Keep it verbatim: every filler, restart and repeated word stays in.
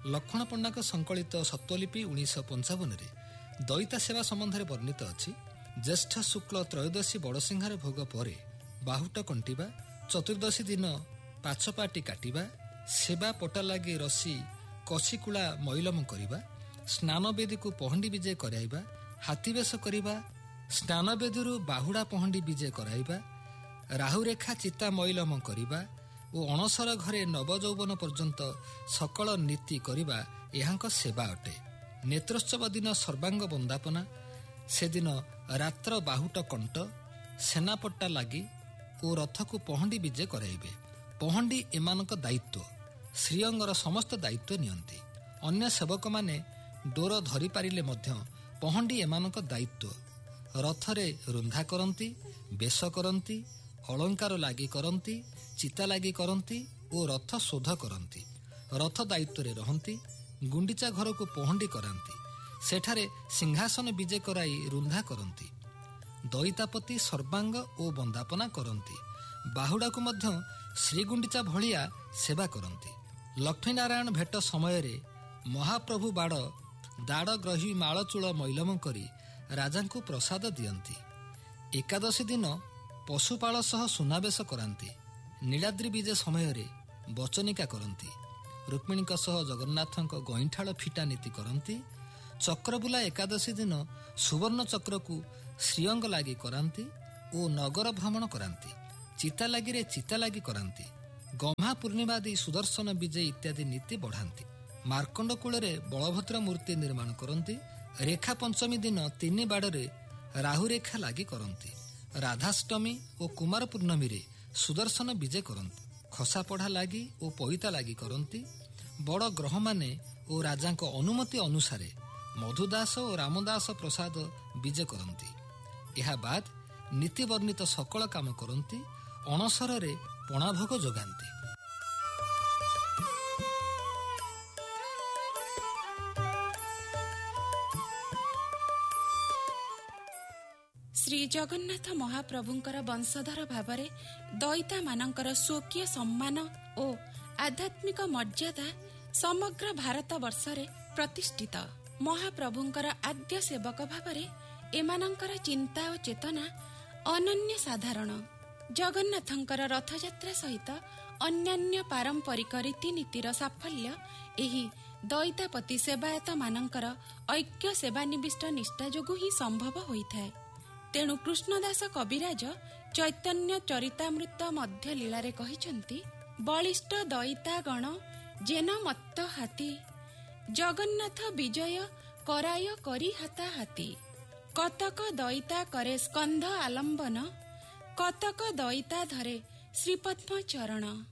ଲକ୍ଷ୍ମଣ ପଣ୍ଡାଙ୍କ ସଂକଳିତ ସତ୍ୱଲିପି ଉଣେଇଶହ ପଞ୍ଚାବନରେ ଦଇତା ସେବା ସମ୍ବନ୍ଧରେ ବର୍ଣ୍ଣିତ ଅଛି। ଜ୍ୟେଷ୍ଠ ଶୁକ୍ଳ ତ୍ରୟୋଦଶୀ ବଡ଼ସିଂହାର ଭୋଗ ପରେ ବାହୁଟ କଣ୍ଟିବା, ଚତୁର୍ଦ୍ଦଶୀ ଦିନ ପାଛପାଟି କାଟିବା, ସେବା ପଟା ଲାଗି ରସି କଷିକୁଳା ମଇଲମ କରିବା, ସ୍ନାନବେଦୀକୁ ପହଣ୍ଡି ବିଜେ କରାଇବା, ହାତୀବେଶ କରିବା, ସ୍ନାନବେଦୀରୁ ବାହୁଡ଼ା ପହଣ୍ଡି ବିଜେ କରାଇବା, ରାହୁରେଖା ଚିତା ମଇଲମ କରିବା ଓ ଅଣସର ଘରେ ନବଯୌବନ ପର୍ଯ୍ୟନ୍ତ ସକଳ ନୀତି କରିବା ଏହାଙ୍କ ସେବା ଅଟେ। ନେତ୍ରୋତ୍ସବ ଦିନ ସର୍ବାଙ୍ଗ ବନ୍ଦାପନା, ସେଦିନ ରାତ୍ର ବାହୁଟ କଣ୍ଟ, ସେନାପଟା ଲାଗି ଓ ରଥକୁ ପହଣ୍ଡି ବିଜେ କରାଇବେ। ପହଣ୍ଡି ଏମାନଙ୍କ ଦାୟିତ୍ୱ। ଶ୍ରୀଅଙ୍ଗର ସମସ୍ତ ଦାୟିତ୍ୱ ନିଅନ୍ତି। ଅନ୍ୟ ସେବକମାନେ ଡୋର ଧରିପାରିଲେ ମଧ୍ୟ ପହଣ୍ଡି ଏମାନଙ୍କ ଦାୟିତ୍ୱ। ରଥରେ ରୁନ୍ଧା କରନ୍ତି, ବେଶ କରନ୍ତି, ଅଳଙ୍କାର ଲାଗି କରନ୍ତି, ଚିତା ଲାଗି କରନ୍ତି ଓ ରଥ ଶୋଧ କରନ୍ତି। ରଥ ଦାୟିତ୍ୱରେ ରହନ୍ତି। ଗୁଣ୍ଡିଚା ଘରକୁ ପହଣ୍ଡି କରାନ୍ତି। ସେଠାରେ ସିଂହାସନ ବିଜେ କରାଇ ରୁନ୍ଧା କରନ୍ତି। ଦଇତାପତି ସର୍ବାଙ୍ଗ ଓ ବନ୍ଦାପନା କରନ୍ତି। ବାହୁଡ଼ାକୁ ମଧ୍ୟ ଶ୍ରୀଗୁଣ୍ଡିଚା ଭଳିଆ ସେବା କରନ୍ତି। ଲକ୍ଷ୍ମୀନାରାୟଣ ଭେଟ ସମୟରେ ମହାପ୍ରଭୁ ବାଡ଼ ଦାଡ଼ ଗ୍ରହୀ ମାଳଚୂଳ ମଇଲମ କରି ରାଜାଙ୍କୁ ପ୍ରସାଦ ଦିଅନ୍ତି। ଏକାଦଶୀ ଦିନ ପଶୁପାଳ ସହ ସୁନାବେଶ କରାନ୍ତି। ନୀଳାଦ୍ରି ବିଜେ ସମୟରେ ବଚନିକା କରନ୍ତି। ରୁକ୍ମିଣୀଙ୍କ ସହ ଜଗନ୍ନାଥଙ୍କ ଗଇଁଠାଳ ଫିଟା ନୀତି କରନ୍ତି। ଚକ୍ରବୁଲା ଏକାଦଶୀ ଦିନ ସୁବର୍ଣ୍ଣ ଚକ୍ରକୁ ଶ୍ରୀଅଙ୍ଗ ଲାଗି କରାନ୍ତି ଓ ନଗର ଭ୍ରମଣ କରାନ୍ତି। ଚିତା ଲାଗିରେ ଚିତା ଲାଗି କରାନ୍ତି। ଗମ୍ହା ପୂର୍ଣ୍ଣିମାଦି ସୁଦର୍ଶନ ବିଜେ ଇତ୍ୟାଦି ନୀତି ବଢ଼ାନ୍ତି। ମାର୍କଣ୍ଡ କୂଳରେ ବଳଭଦ୍ର ମୂର୍ତ୍ତି ନିର୍ମାଣ କରନ୍ତି। ରେଖା ପଞ୍ଚମୀ ଦିନ ତିନି ବାଡ଼ରେ ରାହୁରେଖା ଲାଗି କରନ୍ତି। ରାଧାଷ୍ଟମୀ ଓ କୁମାର ପୂର୍ଣ୍ଣମୀରେ ସୁଦର୍ଶନ ବିଜେ କରନ୍ତି। ଖସାପଢ଼ା ଲାଗି ଓ ପଇତା ଲାଗି କରନ୍ତି। ବଡ଼ ଗ୍ରହମାନେ ଓ ରାଜାଙ୍କ ଅନୁମତି ଅନୁସାରେ ମଧୁଦାସ ଓ ରାମଦାସ ପ୍ରସାଦ ବିଜେ କରନ୍ତି। ଏହା ବାଦ ନୀତି ବର୍ଣ୍ଣିତ ସକଳ କାମ କରନ୍ତି। ଅଣସରରେ ପଣାଭୋଗ ଯୋଗାନ୍ତି। ଶ୍ରୀ ଜଗନ୍ନାଥ ମହାପ୍ରଭୁଙ୍କର ବଂଶଧର ଭାବରେ ଦଇତାମାନଙ୍କର ସ୍ୱକୀୟ ସମ୍ମାନ ଓ ଆଧ୍ୟାତ୍ମିକ ମର୍ଯ୍ୟାଦା ସମଗ୍ର ଭାରତ ବର୍ଷରେ ପ୍ରତିଷ୍ଠିତ। ମହାପ୍ରଭୁଙ୍କର ଆଦ୍ୟ ସେବକ ଭାବରେ ଏମାନଙ୍କର ଚିନ୍ତା ଓ ଚେତନା ଅନନ୍ୟ ସାଧାରଣ। ଜଗନ୍ନାଥଙ୍କର ରଥଯାତ୍ରା ସହିତ ଅନ୍ୟାନ୍ୟ ପାରମ୍ପରିକ ରୀତିନୀତିର ସାଫଲ୍ୟ ଏହି ଦଇତାପତି ସେବାୟତମାନଙ୍କର ଐକ୍ୟ ସେବାନିବିଷ୍ଟ ନିଷ୍ଠା ଯୋଗୁଁ ହିଁ ସମ୍ଭବ ହୋଇଥାଏ। ତେଣୁ କୃଷ୍ଣଦାସ କବିରାଜ ଚୈତନ୍ୟ ଚରିତାମୃତ ମଧ୍ୟ ଲୀଳାରେ କହିଛନ୍ତି, ବଳିଷ୍ଠ ଦଇତା ଗଣ ଜେନ ମତ୍ତ ହାତୀ, ଜଗନ୍ନାଥ ବିଜୟ କରାୟ କରି ହାତା ହାତୀ। କତକ ଦଇତା କରେ ସ୍କନ୍ଧ ଆଲମ୍ବନ, କତକ ଦଇତା ଧରେ ଶ୍ରୀପଦ୍ମ ଚରଣ।